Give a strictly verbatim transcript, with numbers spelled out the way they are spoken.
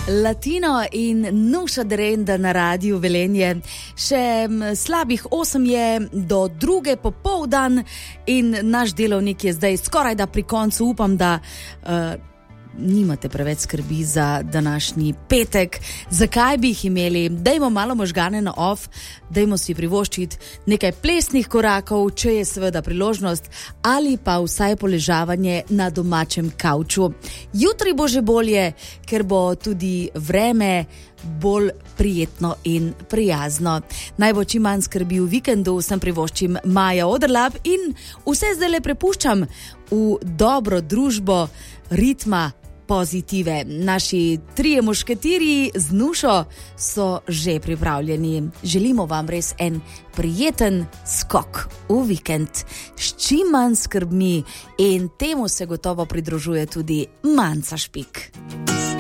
Latino in Nuša Derenda na Radiu Velenje. Še slabih osem je do druge popoldan in naš delovnik je zdaj skoraj da pri koncu. Upam, da uh, nimate preveč skrbi za današnji petek. Zakaj bi jih imeli? Dajmo malo možgane na off, dajmo si privoščiti nekaj plesnih korakov, če je seveda priložnost, ali pa vsaj poležavanje na domačem kavču. Jutri bo že bolje, ker bo tudi vreme bolj prijetno in prijazno. Naj bo čim manj skrbi v vikendu, sem privoščim Maja Oderlap in vse zdaj le prepuščam v dobro družbo ritma pozitive. Naši trije mušketirji z Nušo so že pripravljeni. Želimo vam res en prijeten skok v vikend s čim manj skrbmi in temu se gotovo pridružuje tudi Manca Špik.